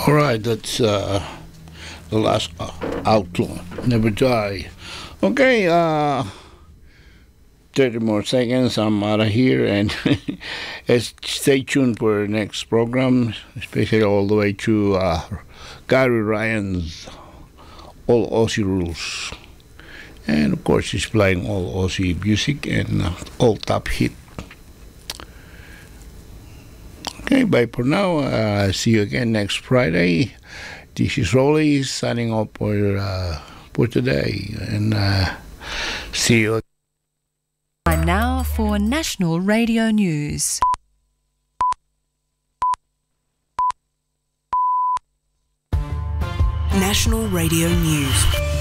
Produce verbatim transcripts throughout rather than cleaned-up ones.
All right, that's uh, the last uh, Outlaw, Never Die. Okay, uh, thirty more seconds, I'm out of here, and stay tuned for the next program, especially all the way to uh, Gary Ryan's All Aussie Rules. And of course, he's playing all Aussie music and uh, all top hit. Okay, bye for now. Uh, see you again next Friday. This is Rolly signing off for, uh, for today. And uh, see you again. Time now for National Radio News. National Radio News.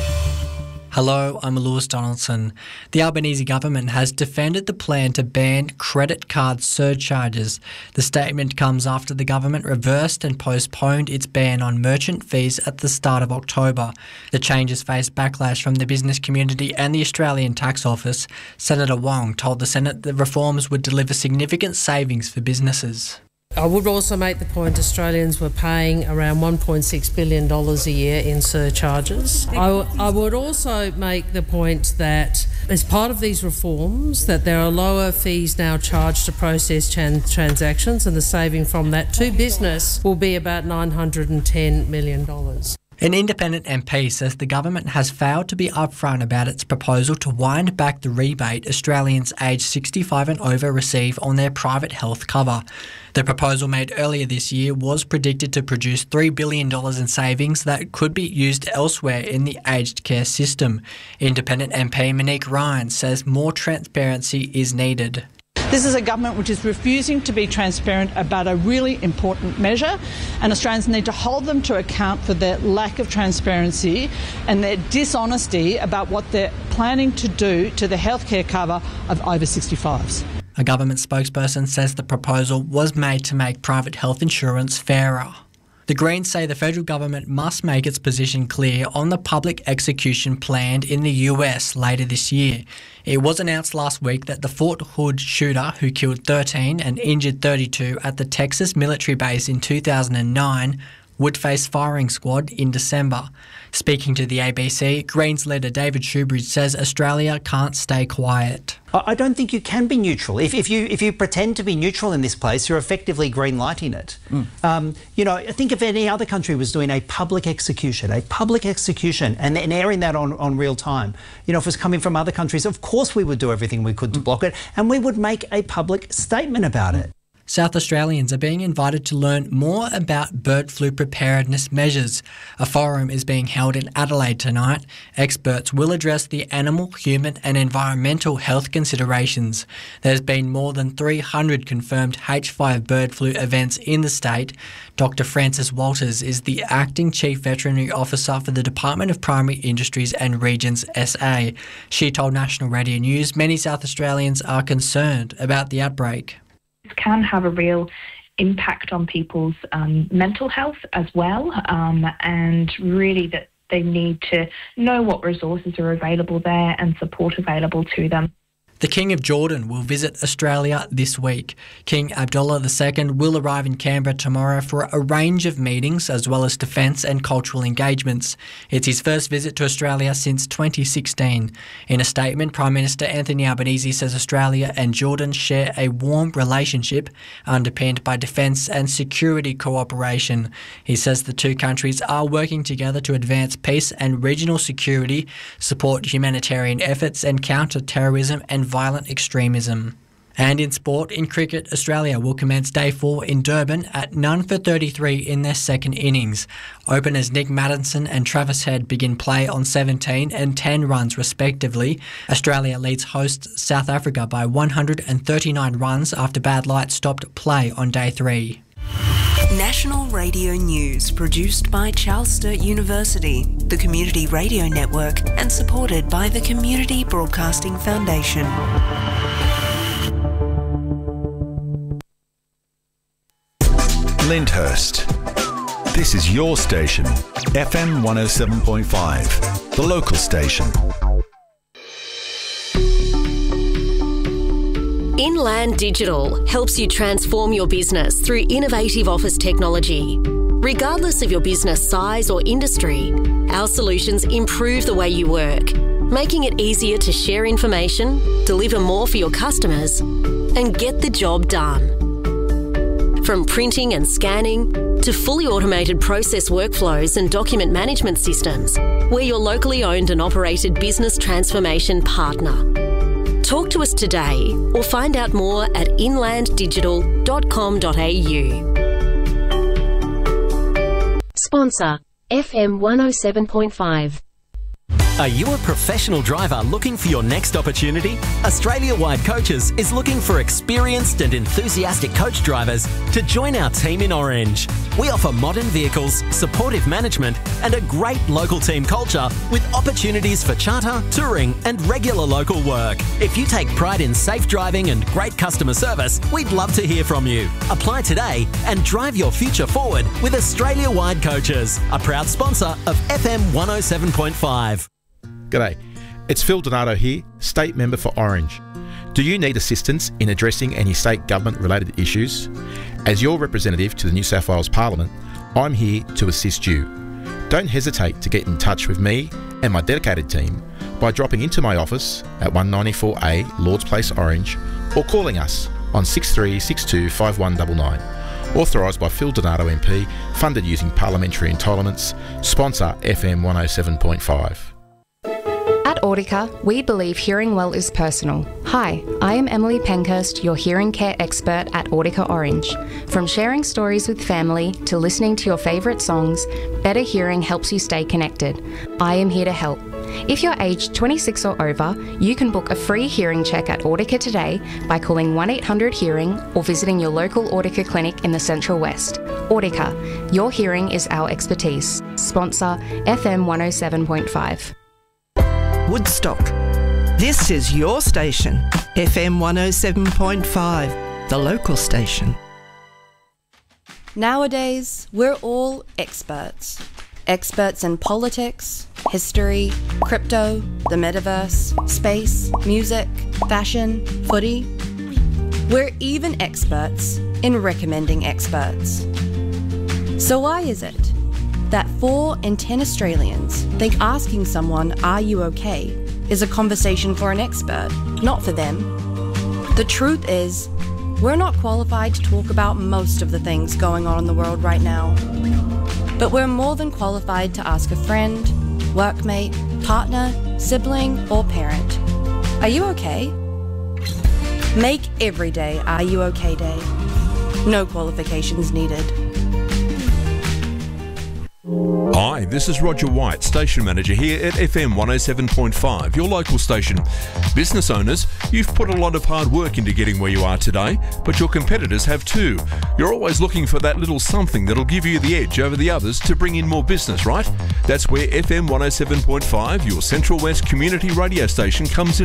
Hello, I'm Lewis Donaldson. The Albanese government has defended the plan to ban credit card surcharges. The statement comes after the government reversed and postponed its ban on merchant fees at the start of October. The changes faced backlash from the business community and the Australian Tax Office. Senator Wong told the Senate the reforms would deliver significant savings for businesses. I would also make the point Australians were paying around one point six billion dollars a year in surcharges. I, w- I would also make the point that as part of these reforms that there are lower fees now charged to process tran- transactions, and the saving from that to business will be about nine hundred ten million dollars. An independent M P says the government has failed to be upfront about its proposal to wind back the rebate Australians aged sixty-five and over receive on their private health cover. The proposal made earlier this year was predicted to produce three billion dollars in savings that could be used elsewhere in the aged care system. Independent M P Monique Ryan says more transparency is needed. This is a government which is refusing to be transparent about a really important measure, and Australians need to hold them to account for their lack of transparency and their dishonesty about what they're planning to do to the healthcare cover of over sixty-fives. A government spokesperson says the proposal was made to make private health insurance fairer. The Greens say the federal government must make its position clear on the public execution planned in the U S later this year. It was announced last week that the Fort Hood shooter who killed thirteen and injured thirty-two at the Texas military base in two thousand nine would face firing squad in December. Speaking to the A B C, Greens leader David Shoebridge says Australia can't stay quiet. I don't think you can be neutral. If, if you if you pretend to be neutral in this place, you're effectively green lighting it. Mm. Um, you know, think if any other country was doing a public execution, a public execution, and, and airing that on, on real time. You know, if it was coming from other countries, of course we would do everything we could to block it, and we would make a public statement about it. South Australians are being invited to learn more about bird flu preparedness measures. A forum is being held in Adelaide tonight. Experts will address the animal, human and environmental health considerations. There's been more than three hundred confirmed H five bird flu events in the state. Doctor Frances Walters is the Acting Chief Veterinary Officer for the Department of Primary Industries and Regions S A. She told National Radio News many South Australians are concerned about the outbreak. Can have a real impact on people's um, mental health as well, um, and really that they need to know what resources are available there and support available to them. The King of Jordan will visit Australia this week. King Abdullah the Second will arrive in Canberra tomorrow for a range of meetings as well as defence and cultural engagements. It's his first visit to Australia since twenty sixteen. In a statement, Prime Minister Anthony Albanese says Australia and Jordan share a warm relationship underpinned by defence and security cooperation. He says the two countries are working together to advance peace and regional security, support humanitarian efforts and counter terrorism and violent extremism. And in sport, in cricket, Australia will commence day four in Durban at none for thirty-three in their second innings. Openers Nick Maddinson and Travis Head begin play on seventeen and ten runs respectively. Australia leads hosts South Africa by one hundred thirty-nine runs after bad light stopped play on day three. National Radio News, produced by Charles Sturt University, the Community Radio Network, and supported by the Community Broadcasting Foundation. Lyndhurst. This is your station, F M one oh seven point five, the local station. Inland Digital helps you transform your business through innovative office technology. Regardless of your business size or industry, our solutions improve the way you work, making it easier to share information, deliver more for your customers, and get the job done. From printing and scanning to fully automated process workflows and document management systems, we're your locally owned and operated business transformation partner. Talk to us today or find out more at inland digital dot com dot a u. Sponsor, F M one oh seven point five. Are you a professional driver looking for your next opportunity? Australia-wide Coaches is looking for experienced and enthusiastic coach drivers to join our team in Orange. We offer modern vehicles, supportive management, and a great local team culture with opportunities for charter, touring, and regular local work. If you take pride in safe driving and great customer service, we'd love to hear from you. Apply today and drive your future forward with Australia-wide Coaches, a proud sponsor of F M one oh seven point five. G'day, it's Phil Donato here, State Member for Orange. Do you need assistance in addressing any state government related issues? As your representative to the New South Wales Parliament, I'm here to assist you. Don't hesitate to get in touch with me and my dedicated team by dropping into my office at one ninety-four A Lords Place Orange or calling us on six three six two five one nine nine. Authorised by Phil Donato M P, funded using parliamentary entitlements, sponsor F M one oh seven point five. At Audica, we believe hearing well is personal. Hi, I am Emily Penkhurst, your hearing care expert at Audica Orange. From sharing stories with family to listening to your favourite songs, better hearing helps you stay connected. I am here to help. If you're aged twenty-six or over, you can book a free hearing check at Audica today by calling one eight hundred hearing or visiting your local Audica clinic in the Central West. Audica, your hearing is our expertise. Sponsor F M one oh seven point five. Woodstock. This is your station, F M one oh seven point five, the local station. Nowadays, we're all experts. Experts in politics, history, crypto, the metaverse, space, music, fashion, footy. We're even experts in recommending experts. So why is it that four in ten Australians think asking someone, "Are you okay?" is a conversation for an expert, not for them? The truth is, we're not qualified to talk about most of the things going on in the world right now. But we're more than qualified to ask a friend, workmate, partner, sibling, or parent, "Are you okay?" Make every day Are You Okay Day. No qualifications needed. Hi, this is Roger White, Station Manager here at F M one oh seven point five, your local station. Business owners, you've put a lot of hard work into getting where you are today, but your competitors have too. You're always looking for that little something that'll give you the edge over the others to bring in more business, right? That's where F M one oh seven point five, your Central West community radio station, comes in.